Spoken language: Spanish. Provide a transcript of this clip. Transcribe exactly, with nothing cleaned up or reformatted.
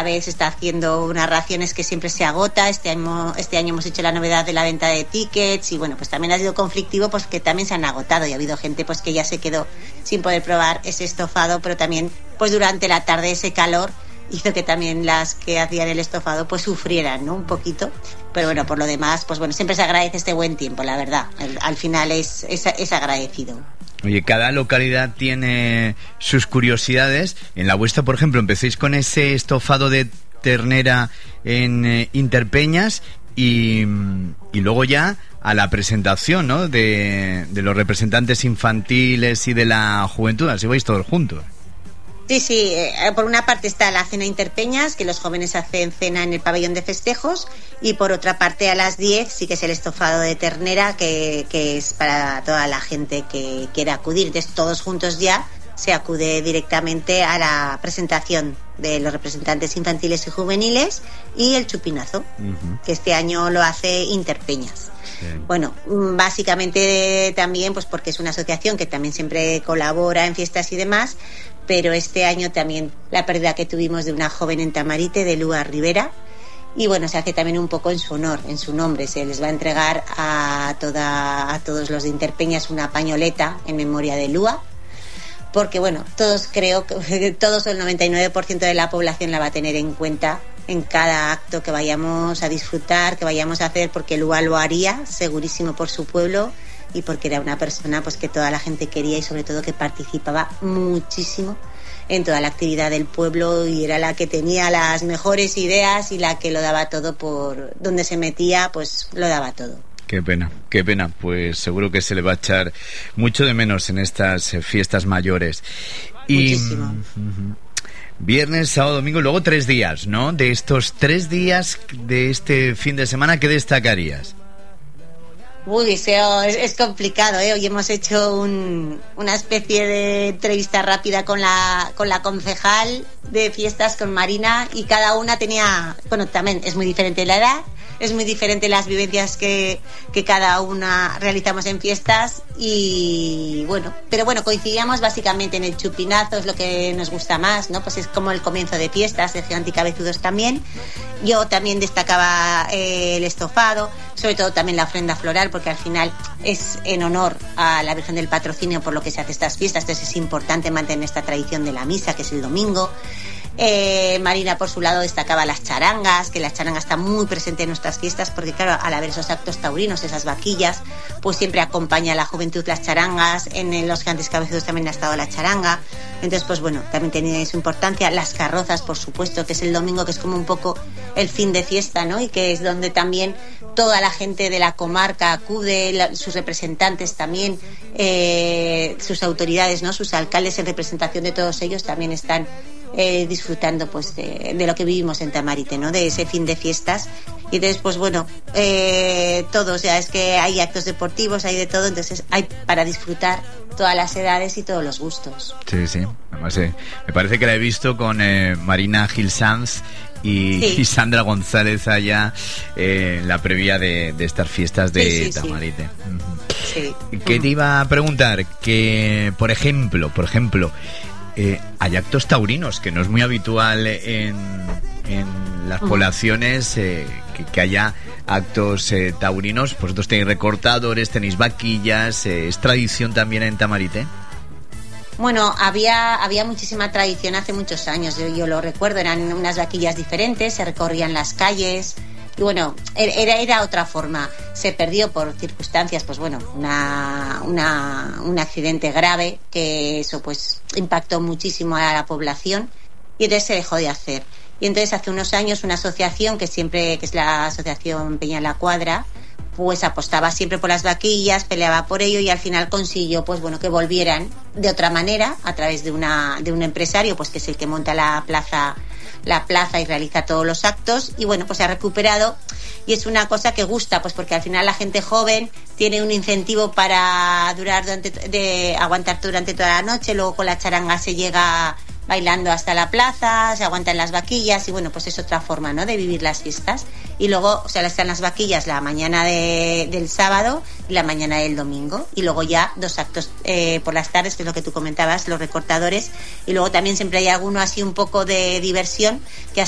vez se está haciendo unas raciones que siempre se agota. Este año, este año hemos hecho la novedad de la venta de tickets y bueno, pues también ha sido conflictivo, pues que también se han agotado y ha habido gente pues que ya se quedó sin poder probar ese estofado, pero también pues durante la tarde ese calor hizo que también las que hacían el estofado pues sufrieran, ¿no? Un poquito, pero bueno, por lo demás, pues bueno, siempre se agradece este buen tiempo, la verdad. Al, al final es, es, es agradecido. Oye, cada localidad tiene sus curiosidades. En la vuestra, por ejemplo, empecéis con ese estofado de ternera en eh, Interpeñas y, y luego ya a la presentación, ¿no? De, de los representantes infantiles y de la juventud. Así vais todos juntos. Sí, sí, eh, por una parte está la cena Interpeñas, que los jóvenes hacen cena en el pabellón de festejos, y por otra parte a las diez sí que es el estofado de ternera, que, que es para toda la gente que quiera acudir. Entonces todos juntos ya se acude directamente a la presentación de los representantes infantiles y juveniles y el chupinazo, uh-huh. que este año lo hace Interpeñas. Bien. Bueno, básicamente también pues porque es una asociación que también siempre colabora en fiestas y demás, pero este año también la pérdida que tuvimos de una joven en Tamarite, de Lua Rivera, y bueno, se hace también un poco en su honor, en su nombre. Se les va a entregar a, toda, a todos los de Interpeñas una pañoleta en memoria de Lua, porque bueno, todos creo que todos el noventa y nueve por ciento de la población la va a tener en cuenta en cada acto que vayamos a disfrutar, que vayamos a hacer, porque Lua lo haría segurísimo por su pueblo y porque era una persona pues que toda la gente quería y sobre todo que participaba muchísimo en toda la actividad del pueblo y era la que tenía las mejores ideas y la que lo daba todo. Por donde se metía pues lo daba todo. Qué pena, qué pena, pues seguro que se le va a echar mucho de menos en estas fiestas mayores. Y muchísimo. Uh-huh. Viernes, sábado, domingo, luego tres días, ¿no? De estos tres días de este fin de semana, ¿qué destacarías? Uy, es, es complicado, ¿eh? Hoy hemos hecho un, una especie de entrevista rápida con la, con la concejal de fiestas, con Marina, y cada una tenía, bueno, también es muy diferente la edad, es muy diferente las vivencias que, que cada una realizamos en fiestas y bueno, pero bueno, coincidíamos básicamente en el chupinazo, es lo que nos gusta más, ¿no? Pues es como el comienzo de fiestas, de Giganticabezudos también. Yo también destacaba eh, el estofado, sobre todo también la ofrenda floral, porque al final es en honor a la Virgen del Patrocinio por lo que se hace estas fiestas, entonces es importante mantener esta tradición de la misa, que es el domingo. Eh, Marina por su lado destacaba las charangas, que la charanga está muy presente en nuestras fiestas porque claro, al haber esos actos taurinos, esas vaquillas, pues siempre acompaña a la juventud las charangas. En los Gigantes Cabezudos también ha estado la charanga, entonces pues bueno, también tenía su importancia. Las carrozas, por supuesto, que es el domingo, que es como un poco el fin de fiesta, ¿no? Y que es donde también toda la gente de la comarca acude, la, sus representantes también, eh, sus autoridades, ¿no? Sus alcaldes en representación de todos ellos también están Eh, disfrutando pues de, de lo que vivimos en Tamarite, ¿no? De ese fin de fiestas. Y entonces pues bueno, eh, todo, o sea, es que hay actos deportivos, hay de todo, entonces hay para disfrutar todas las edades y todos los gustos. Sí, sí, además eh, me parece que la he visto con eh, Marina Gil Sanz y, sí. y Sandra González allá eh, en la previa de, de estas fiestas de sí, sí, Tamarite. Sí. Uh-huh. Sí. ¿Qué te iba a preguntar? Que por ejemplo, por ejemplo Eh, hay actos taurinos, que no es muy habitual en, en las poblaciones eh, que, que haya actos eh, taurinos. Vosotros tenéis recortadores, tenéis vaquillas, eh, ¿es tradición también en Tamarite? Bueno, había había muchísima tradición hace muchos años, yo, yo lo recuerdo, eran unas vaquillas diferentes, se recorrían las calles. Y bueno, era, era otra forma. Se perdió por circunstancias, pues bueno, una, una, un accidente grave, que eso pues impactó muchísimo a la población y entonces se dejó de hacer. Y entonces hace unos años una asociación que siempre, que es la asociación Peña La Cuadra, pues apostaba siempre por las vaquillas, peleaba por ello y al final consiguió pues bueno que volvieran de otra manera a través de una de un empresario pues que es el que monta la plaza la plaza y realiza todos los actos y bueno, pues se ha recuperado y es una cosa que gusta, pues porque al final la gente joven tiene un incentivo para durar durante, de aguantar durante toda la noche, luego con la charanga se llega bailando hasta la plaza, se aguantan las vaquillas y bueno, pues es otra forma, ¿no?, de vivir las fiestas. Y luego, o sea, están las vaquillas la mañana de, del sábado y la mañana del domingo y luego ya dos actos eh, por las tardes, que es lo que tú comentabas, los recortadores, y luego también siempre hay alguno así un poco de diversión que